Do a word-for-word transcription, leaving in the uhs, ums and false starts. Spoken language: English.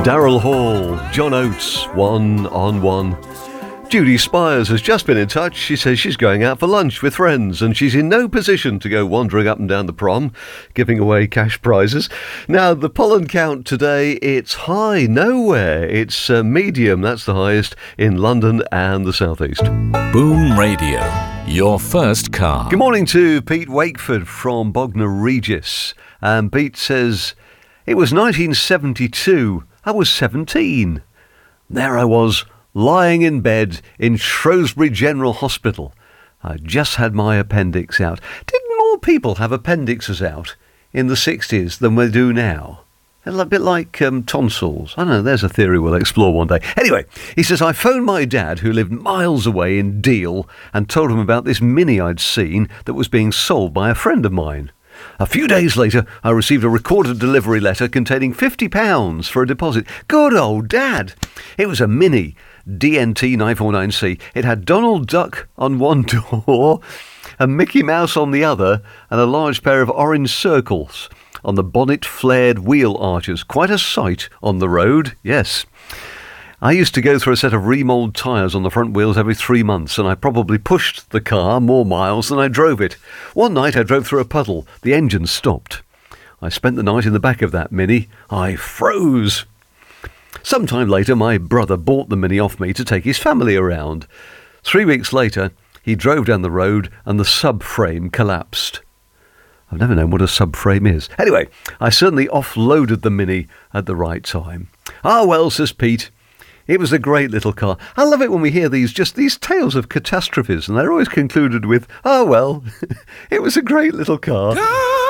Daryl Hall, John Oates, one on one. Judy Spires has just been in touch. She says she's going out for lunch with friends and she's in no position to go wandering up and down the prom, giving away cash prizes. Now, the pollen count today, it's high nowhere. It's uh, medium, that's the highest in London and the southeast. Boom Radio, your first car. Good morning to Pete Wakeford from Bognor Regis. And Pete says, it was nineteen seventy-two. I was seventeen. There I was, lying in bed in Shrewsbury General Hospital. I just had my appendix out. Didn't more people have appendixes out in the sixties than we do now? A bit like um, tonsils. I don't know, there's a theory we'll explore one day. Anyway, he says, I phoned my dad, who lived miles away in Deal, and told him about this Mini I'd seen that was being sold by a friend of mine. A few days later, I received a recorded delivery letter containing fifty pounds for a deposit. Good old Dad! It was a Mini D N T nine forty-nine C. It had Donald Duck on one door, a Mickey Mouse on the other, and a large pair of orange circles on the bonnet-flared wheel arches. Quite a sight on the road, yes. I used to go through a set of remould tyres on the front wheels every three months, and I probably pushed the car more miles than I drove it. One night I drove through a puddle. The engine stopped. I spent the night in the back of that Mini. I froze. Sometime later, my brother bought the Mini off me to take his family around. Three weeks later, he drove down the road and the subframe collapsed. I've never known what a subframe is. Anyway, I certainly offloaded the Mini at the right time. Ah, well, says Pete. It was a great little car. I love it when we hear these, just these tales of catastrophes, and they're always concluded with, oh, well, it was a great little car.